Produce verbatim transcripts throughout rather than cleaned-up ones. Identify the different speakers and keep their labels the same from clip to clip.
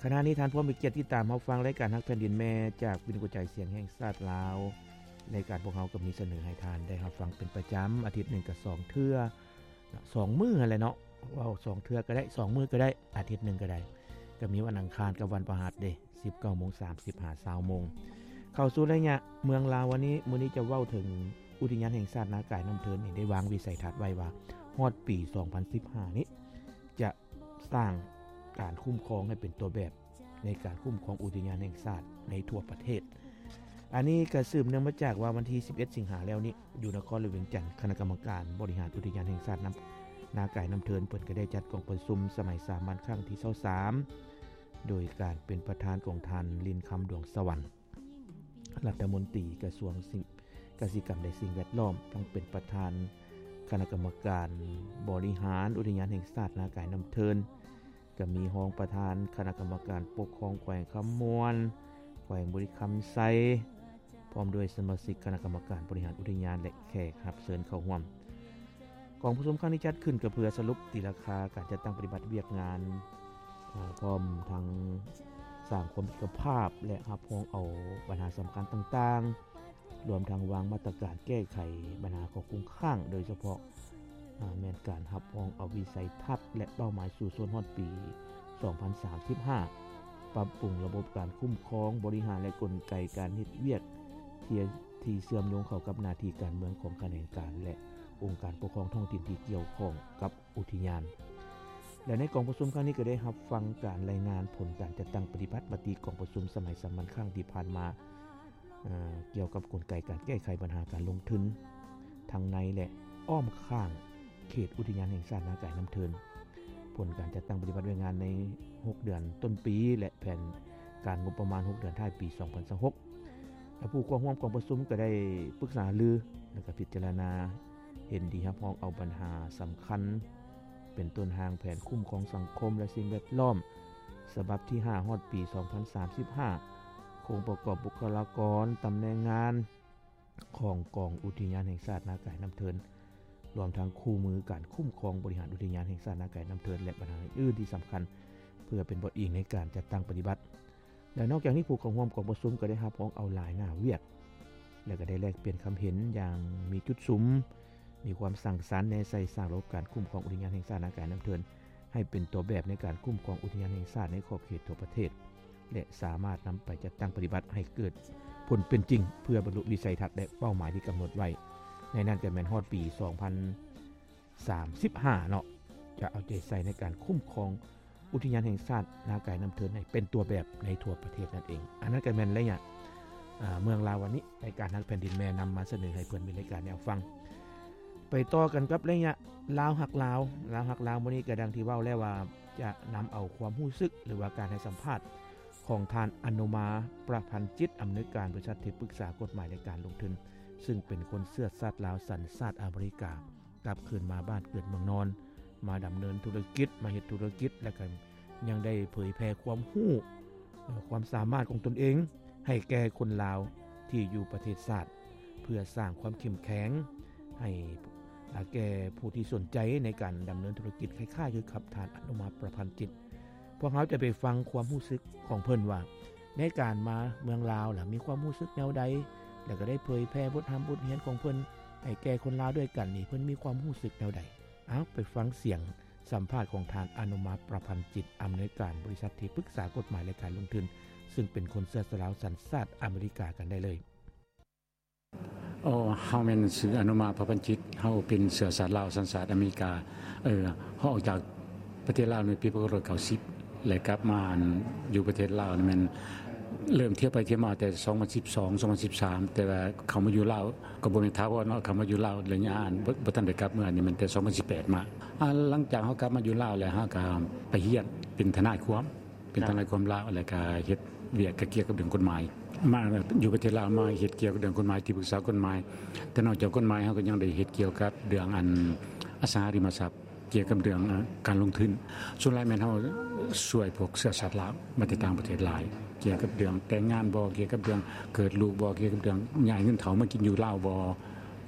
Speaker 1: ขณะนี้ท่านผู้มีเกียรติติดตามรับฟังรายการฮักแผ่นดินแม่จากวิทยุกระจายเสียงแห่งชาติลาวในการพวกเราก็มีเสนอให้ทานได้รับฟังเป็นประจำอาทิตย์หนึ่งกับสองเทื่อสองมื้อนั่นแหละเนาะว่าสองเทื่อก็ได้สองมื้อก็ได้อาทิตย์นึงก็ได้ก็มีวันอังคารกับวันพฤหัสเด้ สิบเก้าโมงสามสิบ หา 20:00 นเข้าสู่ระยะเมืองลาววันนี้มื้อนี้จะเว้าถึงอุทยานแห่งชาตินากายน้ำเทินนี่ได้วางวิสัยทัศน์ไว้ว่าฮอดปีสองพันสิบห้านี้จะสร้างการคุ้มครองให้เป็นตัวแบบในการคุ้มครองอุทยานแห่งชาติในทั่วประเทศอันนี้ก็สืบเนื่องมาจากว่าวันที่สิบเอ็ดสิงหาแล้วนี้อยู่นครหลวงเวียงจันทน์คณะกรรมการบริหารอุทยานแห่งชาติน้ำนากายน้ำเทินเพิ่นก็ได้จัดกองประชุมสมัยสามัญครั้งที่ยี่สิบสามโดยการเป็นประธานของท่านลินคำดวงสวรรค์รัฐมนตรีกระทรวงกสิกรรมและสิ่งแวดล้อมทั้งเป็นประธานคณะกรรมการบริหารอุทยานแห่งชาตินากายน้ำเทินก็มีรองประธานคณะกรรมการปกครองแขวงคำมวนแขวงบุรีคำไซพร้อมด้วยสมาชิกคณะกรรมการบริหารอุทยานและแขกรับเชิญเข้าร่วมกองประชุมครั้งนี้จัดขึ้นก็เพื่อสรุปตีราคาการจัดตั้งปฏิบัติเวียกงานพร้อมทั้งสร้างความสุขภาพและรับรองเอาปัญหาสำคัญต่างๆรวมทั้งวางมาตรการแก้ไขปัญหาของคุ้มข้างโดยเฉพาะแม่นการรับรองเอาวิสัยทัศน์และเป้าหมายสู่ส่วนฮอดปีสองพันสามสิบห้าปรับปรุงระบบการคุ้มครองบริหารและกลไกการเฮ็ดเวียกที่ที่เชื่อมโยงเข้ากับหน้าที่การเมืองของคณะกรรมการและองค์การปกครองท้องถิ่นที่เกี่ยวข้องกับอุทยานและในกองประชุมครั้งนี้ก็ได้รับฟังการรายงานผลการจัดตั้งปฏิบัติมติกองประชุมสมัยสามัญครั้งที่ผ่านมาเอ่อเกี่ยวกับกลไกการแก้ไขปัญหาการลงทุนทั้งในและอ้อมข้างเขตอุทยานแห่งชาตินากายน้ำเทินผลการจัดตั้งปฏิบัติงานในหกเดือนต้นปีและแผนการงบประมาณหกเดือนท้ายปีสองพันยี่สิบหกและผู้เข้าร่วมกองประชุมก็ได้ปรึกษาหารือและก็พิจารณาเห็นดีครับพ้องเอาปัญหาสำคัญเป็นต้นทางแผนคุ้มครองสังคมและสิ่งแวดล้อมฉบับที่ห้าฮอดปีสองพันสามสิบห้าโครงประกอบบุคลากรตำแหน่งงานของกองอุทยานแห่งชาตินากายน้ำเทินรวมทั้งคู่มือการคุ้มครองบริหารอุทยานแห่งชาตินากายน้ำเทินและปัญหาอื่นที่สำคัญเพื่อเป็นบทอิงในการจัดตั้งปฏิบัติและนอกจากนี้ผู้เข้าร่วมกองประชุมก็ได้รับพ้องเอาหลายหน้าเวียกและก็ได้แลกเปลี่ยนความเห็นอย่างมีจุดสุมมีความสั่งสรรค์ในใส่สร้างระบบการคุ้มครองอุทยานแห่งชาตินากายน้ำเทินให้เป็นตัวแบบในการคุ้มครองอุทยานแห่งชาติในขอบเขตทั่วประเทศและสามารถนำไปจัดตั้งปฏิบัติให้เกิดผลเป็นจริงเพื่อบรรลุวิสัยทัศน์และเป้าหมายที่กำหนดไว้ในนั้นก็แม่นฮอดปีสองพันสามสิบห้าเนาะจะเอาใจใส่ในการคุ้มครองอุทยานแห่งชาตินากายน้ำเทินให้เป็นตัวแบบในทั่วประเทศนั่นเองอันนั้นก็แม่นระยะเมืองลาววันนี้รายการฮักแผ่นดินแม่นำมาเสนอให้เพื่อนเป็นรายการแนวฟังไปต่อกันกับระยะลาวฮักลาวลาวฮักลาววันนี้ก็ดังที่เว้าแล้วว่าจะนำเอาความรู้สึกหรือว่าการให้สัมภาษณ์ของท่านอนุมาประพันธ์จิตอำนวยการบริษัทที่ปรึกษากฎหมายในการลงทุนซึ่งเป็นคนเชื้อชาติลาวสัญชาติอเมริกากลับคืนมาบ้านเกิดเมืองนอนมาดำเนินธุรกิจมาเฮ็ดธุรกิจและก็ยังได้เผยแพร่ความรู้ความสามารถของตนเองให้แก่คนลาวที่อยู่ประเทศชาติเพื่อสร้างความเข้มแข็งให้แก่ผู้ที่สนใจในการดำเนินธุรกิจคล้ายๆคือขับทานอนุมาประพันธ์จิตพวกเขาจะไปฟังความรู้สึกของเพิ่นว่าในการมาเมืองลาวล่ะมีความรู้สึกแนวใดแล้วก็ได้เผยแพร่บทธรรมบทเรียนของเพิ่นให้แก่คนลาวด้วยกันนี่เพิ่นมีความรู้สึกแนวใดเอาไปฟังเสียงสัมภาษณ์ของทานอนุมาประพันธ์จิตอำนวยการบริษัทที่ปรึกษากฎหมายและการลงทุนซึ่งเป็นคนเชื้อชาติลาวสัญชาติอเมริกากันได้เลย
Speaker 2: อ๋อเฮาแม่นชื่ออนุมาประพันธ์จิตเฮาเป็นเชื้อชาติลาวสัญชาติอเมริกาเออเฮาออกจากประเทศลาวในปีเก้าสิบและกลับมาอยู่ประเทศลาวนี่มันเริ่มเที่ยวไปเที่ยวมาแต่สองพันสิบสอง สองพันสิบสามแต่ว่าเขามาอยู่ลาวก็บ่แม่นถาวรเนาะเขามาอยู่ลาวระยะอันบ่ทันได้กลับเมื่อนี่มันแต่สองพันสิบแปดมาอ่าหลังจากเฮากลับมาอยู่ลาวแล้วเฮาก็ไปเรียนเป็นทนายความเป็นทนายความลาวแล้วก็เฮ็ดเวียกเกี่ยวกับเรื่องกฎหมายมาอยู่ประเทศลาวมาเฮ็ดเกี่ยวกับเรื่องกฎหมายที่ปรึกษากฎหมายแต่นอกจากกฎหมายเฮาก็ยังได้เฮ็ดเกี่ยวกับเรื่องอันอสังหาริมทรัพย์เกี่ยวกับเรื่องการลงทุนส่วนหลายแม่นเฮาช่วยพวกเชื้อชาติลาวมาจากต่างประเทศหลายเกี่ยวกับเรื่องแต่งงานบ่เกี่ยวกับเรื่องเกิดลูกบ่เกี่ยวกับเรื่องย้ายเงินเฒ่ามากินอยู่ลาวบ่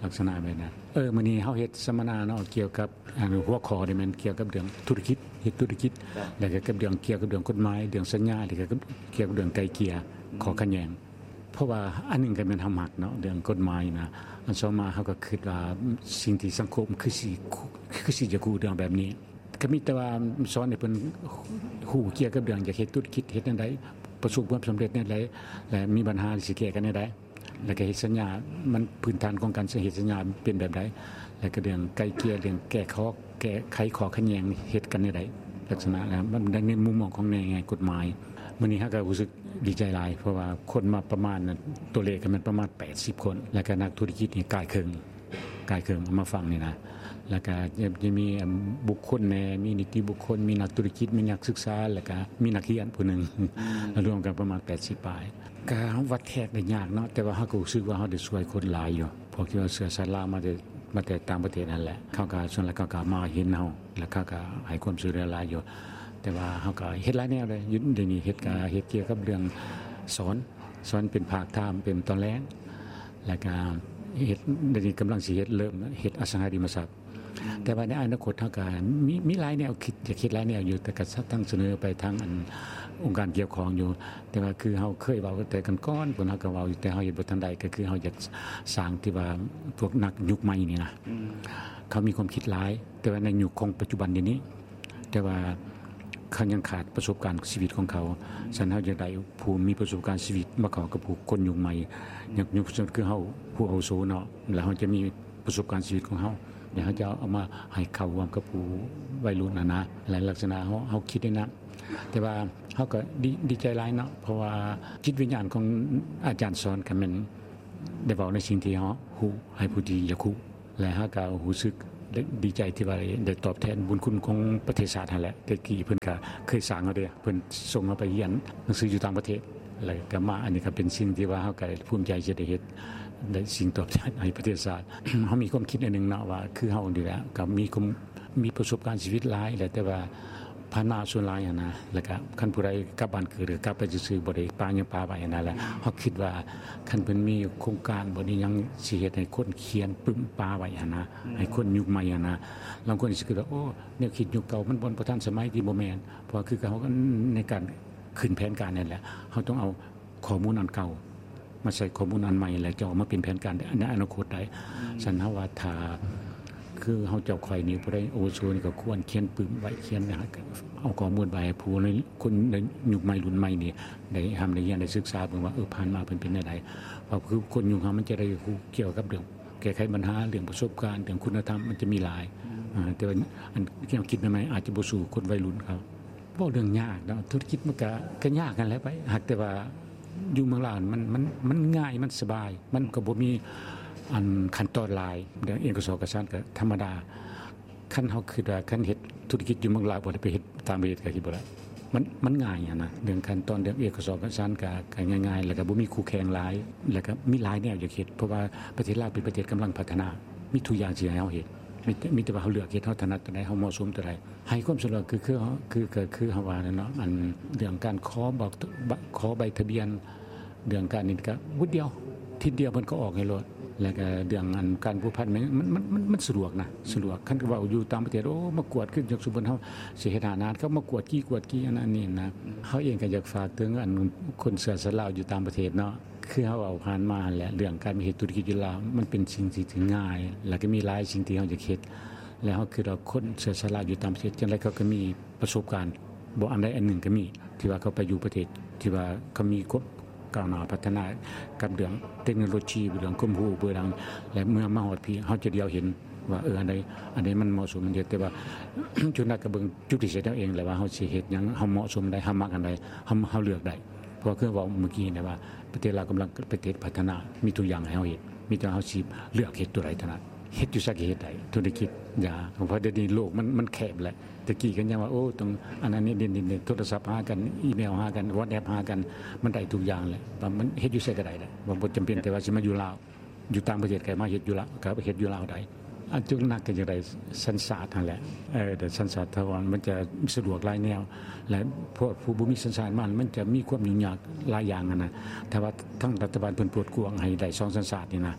Speaker 2: ลักษณะแบบนั้นเออมื้อนี้เฮาเฮ็ดสัมมนาเนาะเกี่ยวกับอันหัวข้อนี่มันเกี่ยวกับเรื่องธุรกิจเฮ็ดธุรกิจแล้วก็กับเรื่องเกี่ยวกับเรื่องกฎหมายเรื่องสัญญาแล้วก็เกี่ยวกับเรื่องไกลเกลี่ยข้อขัดแย้งเพราะว่าอันนึงก็แม่นเฮามักเนาะเรื่องกฎหมายนะอันสองมาเฮาก็คิดว่าสิ่งที่สังคมคือสิคือสิจะกู้เรื่องแบบนี้ก็มีแต่ว่าสอนให้เพิ่นฮู้เกี่ยวกับเรื่องอยากเฮ็ดธุรกิจเฮ็ดจังได๋ประสบความสำเร็จแนวใดและมีปัญหาสิแก้กันแนวใดแล้วก็เฮ็ดสัญญามันพื้นฐานของการเฮ็ดสัญญาเป็นแบบใดแล้วก็เรื่องไกลเกลี่ยเรื่องแก้ข้อแก้ไขข้อขัดแย้งเฮ็ดกันแนวใดลักษณะแล้วมันในมุมมองของในแง่กฎหมายมื้อนี้เฮาก็รู้สึกดีใจหลายเพราะว่าคนมาประมาณตัวเลขก็มันประมาณแปดสิบคนแล้วก็นักธุรกิจนี่กายครึ่งกายครึ่งมาฟังนี่นะแล้วก็จะมีบุคคลแน่มีนิติบุคคลมีนักธุรกิจมีนักศึกษาแล้วก็มีนักเรียนผู้นึงรวมกันประมาณแปดสิบปลายก็วัดแขกได้ยากเนาะแต่ว่าเฮาก็รู้สึกว่าเฮาได้ช่วยคนหลายอยู่เพราะที่ว่าเสื้อสาลามาแต่มาแต่ต่างประเทศนั่นแหละเขาก็ส่วนแล้วเขาก็มาเห็นเฮาแล้วเขาก็ให้ความช่วยเหลือหลายอยู่แต่ว่าเฮาก็เฮ็ดหลายแนวเลยอยู่เดี๋ยวนี้เฮ็ดก็เฮ็ดเกี่ยวกับเรื่องสอนสอนเป็นภาคไทม์เป็นตอนแรกแล้วก็เฮ็ดเดี๋ยวนี้กำลังสิเฮ็ดเริ่มเฮ็ดอสังหาริมทรัพย์แต่ว่าในอนาคตเฮาก็มีมีหลายแนวคิดจะคิดหลายแนวอยู่แต่ก็ตั้งเสนอไปทางอันองค์การเกี่ยวข้องอยู่แต่ว่าคือเฮาเคยเว้าแต่กันก่อนเพิ่นเฮาก็เว้าอยู่แต่เฮาเฮ็ดบ่ทันได้ก็คือเฮาอยากสร้างที่ว่าพวกนักยุคใหม่นี่นะเขามีความคิดหลายแต่ว่าในยุคของปัจจุบันนี้แต่ว่าเขายังขาดประสบการณ์ชีวิตของเขาฉะนั้นเฮาอยากได้ผู้มีประสบการณ์ชีวิตมาเข้ากับผู้คนยุคใหม่อย่างยุคคือเฮาผู้อาวุโสเนาะแล้วเฮาจะมีประสบการณ์ชีวิตของเฮาเดี๋ยวเฮาจะเอามาให้เข้าร่วมกับผู้วัยรุ่นน่ะนะหลายลักษณะเฮาเฮาคิดได้นะแต่ว่าเฮาก็ดีดีใจหลายเนาะเพราะว่าจิตวิญญาณของอาจารย์สอนก็แม่นได้เว้าในสิ่งที่เฮาฮู้ให้ผู้ที่อยากรู้และเฮาก็รู้สึกดีใจที่ว่าได้ตอบแทนบุญคุณของประเทศชาตินั่นแหละแต่กี้เพิ่นก็เคยสร้างเอาเด้เพิ่นส่งเฮาไปเรียนหนังสืออยู่ต่างประเทศแล้วก็มาอันนี้ก็เป็นสิ่งที่ว่าเฮาก็ภูมิใจจะได้เฮ็ดได้สิ่งตอบแทนให้ประเทศชาติ เฮามีความคิดอันนึงเนาะว่าคือเฮานี่แหละก็มีมีประสบการณ์ชีวิตหลายแหละแต่ว่าผ่านมาส่วนหลายอ่ะนะแล้วก็คันผู้ใดกลับบ้านเกิดหรือกลับไปซื่อๆบ่ได้ปายังปาไว้นั่นแหละเฮาคิดว่าคันเพิ่นมีโครงการบ่ได้ยังสิเฮ็ดให้คนเขียนปึ้มปาไว้หั่นนะให้คนยุคใหม่อ่ะนะบางคนสิคิดว่าโอ้แนวคิดยุคเก่ามันบ่ทันสมัยที่บ่แม่นเพราะคือเขาในการขึ้นแผนการนั่นแหละเฮาต้องเอาข้อมูลอันเก่ามาใส่ข้อมูลอันใหม่แล้วจะออกมาเป็นแผนการในอนาคตได้ฉันเฮาว่าถ้าคือเฮาเจ้าข่อยนี่บ่ได้โอโซนี่ก็ควรเขียนปึ้มไว้เขียนเอาข้อมูลไว้ให้ผู้ในคนในยุคใหม่รุ่นใหม่นี่ได้ทำได้เรียนได้ศึกษาเบิ่งว่าเออผ่านมาเพิ่นเป็นจังได๋เพราะคือคนยุคเฮามันจะได้เกี่ยวกับเรื่องแก้ไขปัญหาเรื่องประสบการณ์เรื่องคุณธรรมมันจะมีหลายอ่าแต่ว่าอันที่เราคิดใหม่ๆอาจจะบ่สู้คนวัยรุ่นเขาบ่เรื่องยากเนาะธุรกิจมันก็ก็ยากกันแล้วไปหากแต่ว่าอยู่เมืองลาวมันมันมันง่ายมันสบายมันก็บ่มีอันขั้นตอนหลายเรื่องเอกสารเอกสารก็ธรรมดาคันเฮาคิดว่าคันเฮ็ดธุรกิจอยู่เมืองลาวบ่ได้ไปเฮ็ดตามประเทศก็คิดบ่ได้มันมันง่ายอ่ะนะเรื่องขั้นตอนเรื่องเอกสารเอกสารก็ก็ง่ายๆแล้วก็บ่มีคู่แข่งหลายแล้วก็มีหลายแนวอยากเฮ็ดเพราะว่าประเทศลาวเป็นประเทศกำลังพัฒนามีทุกอย่างที่ให้เฮาเฮ็ดมีมีแต่ว่าเฮาเลือกเฮ็ดเฮาถนัดตัวใดเฮาเหมาะสมตัวใดให้ความสะดวกคือคือคือก็คือเฮาว่าเนาะอันเรื่องการขอบอกขอใบทะเบียนเรื่องการนี่ก็วุฒิเดียวทีเดียวมันก็ออกให้รถแล้วก็เรื่องอันการผู้พันมันมันมันมันสะดวกนะสะดวกคันก็ว่าอยู่ต่างประเทศโอ้มากวดขึ้นจากสุบนเฮาสิเฮ็ดหานานเขามากวดกี้กวดกี้อันนั้นนี่นะเฮาเองก็อยากฝากถึงอันคนเสื้อสลาวอยู่ต่างประเทศเนาะคือเฮาเอาผ่านมาแหละเรื่องการมีเฮ็ดธุรกิจอยู่ลาวมันเป็นสิ่งที่ถึงง่ายแล้วก็มีหลายสิ่งที่เฮาอยากเฮ็ดแล้วเฮาคือเราคนเสื้อสลาวอยู่ต่างประเทศจังได๋เขาก็มีประสบการณ์บ่อันใดอันหนึ่งก็มีที่ว่าเขาไปอยู่ประเทศที่ว่าเขามีก้าวหน้าพัฒนากับเรื่องเทคโนโลยีเรื่องความรู้เรื่องและเมื่อมาฮอดพี่เฮาจะเดียวเห็นว่าเอออันใดอันใดมันเหมาะสมมันเยอะแต่ว่า จุดนั้นก็เบิ่งจุดที่เสร็จแล้วเองแหละว่าเฮาสิเฮ็ดหยังเฮาเหมาะสมได้เฮามักอันใดเฮาเฮาเลือกได้เพราะคือว่าเมื่อกี้นะว่าประเทศลาวกำลังประเทศพัฒนามีตัวอย่างให้เฮาเฮ็ดมีแต่เฮาสิเลือกเฮ็ดตัวใดเท่านั้นเฮ็ดอยู่ซักเฮ็ดได้ธุรกิจอย่าเพราะเดี๋ยวนี้โลกมันมันแคบแหละตะกี้กันยังว่าโอ้ต้องอันนั้นนี่นี่โทรศัพท์หากันอีเมลหากัน WhatsApp หากันมันได้ทุกอย่างแหละมันเฮ็ดอยู่ไสก็ได้แหละบ่บ่จำเป็นแต่ว่าสิมาอยู่ลาวอยู่ต่างประเทศก็มาเฮ็ดอยู่ลาวก็เฮ็ดอยู่ลาวได้อันจุนักก็จังได๋สัญชาตินั่นแหละเออแต่สัญชาติทวารมันจะสะดวกหลายแนวและพวกผู้บ่มีสัญชาติมันมันจะมีความยุ่งยากหลายอย่างอ่ะนะแต่ว่าทั้งรัฐบาลเพิ่นโปรดกวงให้ได้สองสัญชาตินี่นะ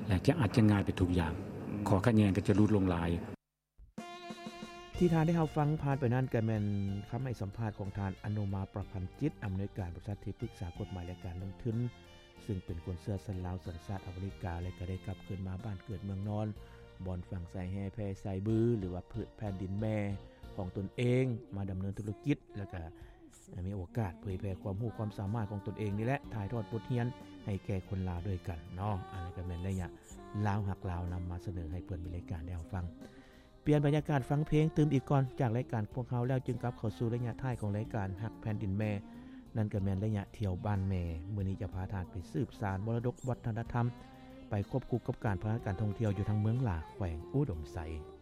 Speaker 2: และจะอาจจะง่ายไปทุกอย่างขอคะแนนก็จะลดลงหลาย
Speaker 1: ที่ทานได้เฮาฟังผ่านไปนั้นก็แม่นคำให้สัมภาษณ์ของทานอนุมาประพันธ์จิตอำนวยการบริษัทที่ปรึกษากฎหมายและการลงทุนซึ่งเป็นคนเสื้อสันลาวสัญชาติอเมริกาและก็ได้กลับคืนมาบ้านเกิดเมืองนอนบอนฝั่งสายแห่แพสายบือหรือว่าพืชแผ่นดินแม่ของตนเองมาดำเนินธุรกิจแล้วก็มีโอกาสเผยแพร่ความรู้ความสามารถของตนเองนี่แหละถ่ายทอดบทเรียนให้แก่คนลาวด้วยกันเนาะอันนี้ก็แม่นระยะลาวหักลาวนำมาเสนอให้เพิ่นมีรายการได้ฟังเปลี่ยนบรรยากาศฟังเพลงตื่มอีกก่อนจากรายการพวกเขาแล้วจึงกลับเข้าสู่ระยะท้ายของรายการหักแผ่นดินแม่นั่นก็แม่นระยะเที่ยวบ้านแม่มื้อนี้จะพาทานไปสืบสานมรดกวัฒนธรรมไปควบคู่กับการพาการท่องเที่ยวอยู่ทางเมืองหลาแขวงอุดมไซ